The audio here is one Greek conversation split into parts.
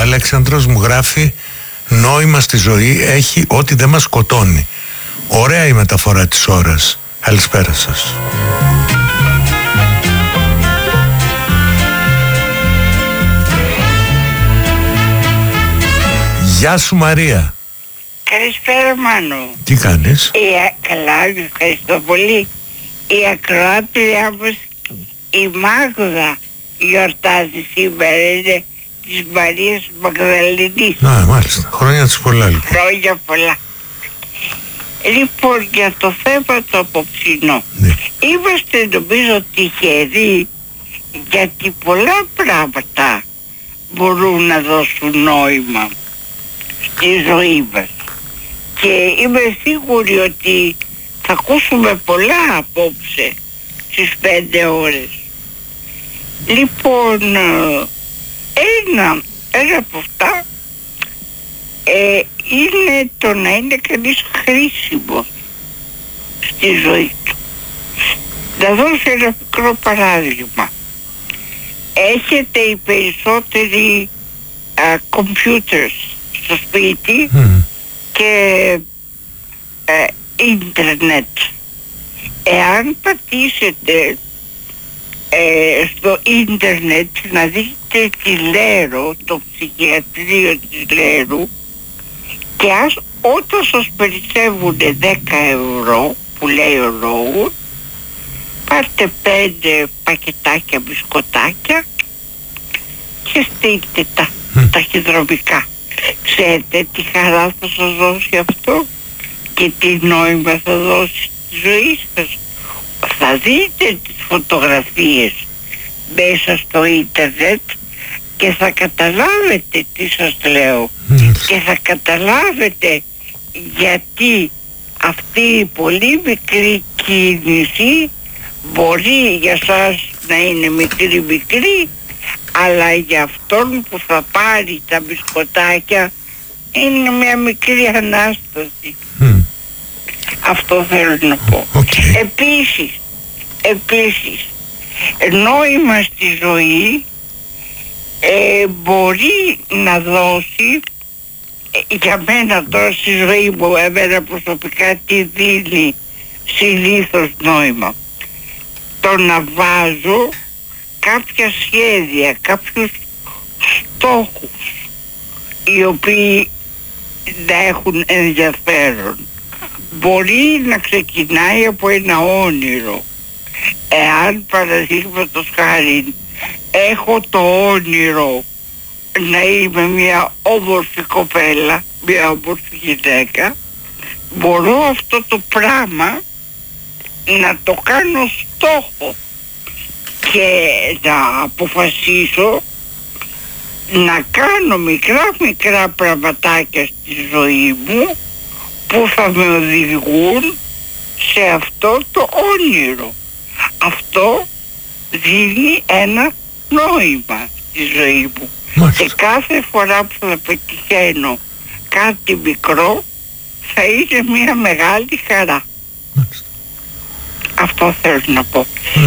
Αλέξανδρος μου γράφει: νόημα στη ζωή έχει ό,τι δεν μας σκοτώνει. Ωραία η μεταφορά της ώρας. Καλησπέρα σας. Γεια σου Μαρία. Καλησπέρα Μάνο. Τι κάνεις? Καλά, ευχαριστώ πολύ. Η ακροάτρια μας, η Μάγδα, γιορτάζει σήμερα, είναι της Μαρίας Μαγδαληνής. Μάλιστα, χρόνια της πολλά λοιπόν. Χρόνια πολλά. Λοιπόν, για το θέμα το απόψινό, ναι. Είμαστε νομίζω τυχεροί, γιατί πολλά πράγματα μπορούν να δώσουν νόημα στη ζωή μας. Και είμαι σίγουρη ότι θα ακούσουμε πολλά απόψε στις 5 ώρες. Λοιπόν, ένα από αυτά είναι το να είναι κανείς χρήσιμος στη ζωή του. Να δώσω ένα μικρό παράδειγμα. Έχετε οι περισσότεροι computers στο σπίτι και ίντερνετ. Εάν πατήσετε στο ίντερνετ να δείτε τη Λέρο, το ψυχιατρίο της Λέρου, και όταν σας περισσεύουν 10 ευρώ που λέει ο λόγος, πάρτε 5 πακετάκια μπισκοτάκια και στείλτε τα ταχυδρομικά. Ξέρετε τι χαρά θα σας δώσει αυτό και τι νόημα θα δώσει στη ζωή σας. Θα δείτε τις φωτογραφίες μέσα στο ίντερνετ και θα καταλάβετε τι σας λέω και θα καταλάβετε γιατί αυτή η πολύ μικρή κίνηση μπορεί για σας να είναι μικρή, αλλά για αυτόν που θα πάρει τα μπισκοτάκια είναι μια μικρή ανάσταση. Αυτό θέλω να πω. Επίσης, νόημα στη ζωή μπορεί να δώσει, για μένα τώρα στη ζωή μου, εμένα προσωπικά τι δίνει συνήθως νόημα, το να βάζω κάποια σχέδια, κάποιους στόχους οι οποίοι να έχουν ενδιαφέρον. Μπορεί να ξεκινάει από ένα όνειρο. Εάν παραδείγματος χάρη έχω το όνειρο να είμαι μια όμορφη κοπέλα, μια όμορφη γυναίκα, μπορώ αυτό το πράγμα να το κάνω στόχο και να αποφασίσω να κάνω μικρά πραγματάκια στη ζωή μου που θα με οδηγούν σε αυτό το όνειρο. Αυτό δίνει ένα νόημα στη ζωή μου. Και κάθε φορά που θα πετυχαίνω κάτι μικρό θα είναι μια μεγάλη χαρά. Αυτό θέλω να πω.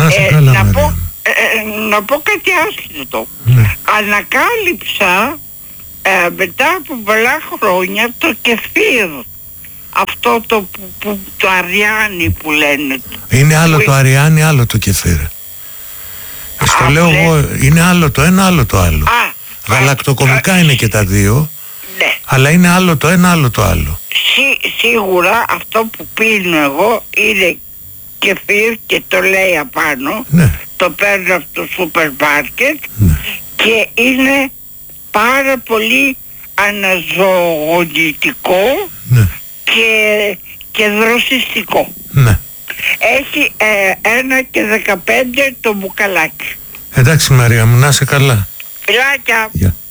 Να πω κάτι άσχετο. Ανακάλυψα μετά από πολλά χρόνια το κεφίρ. Αυτό το αριάνι που λένε. Είναι άλλο το αριάνι, άλλο το κεφίρ. Στο λέω εγώ, είναι άλλο το ένα, άλλο το άλλο. Γαλακτοκομικά είναι και τα δύο. Ναι. Αλλά είναι άλλο το ένα, άλλο το άλλο. Σίγουρα αυτό που πίνω εγώ είναι κεφίρ και το λέει απάνω. Ναι. Το παίρνω από το σούπερ μάρκετ. Ναι. Και είναι πάρα πολύ αναζωογονητικό. Ναι. Και δροσιστικό. Ναι. Έχει 1,15 το μπουκαλάκι. Εντάξει Μαρία μου, να είσαι καλά. Φιλάκια. Yeah.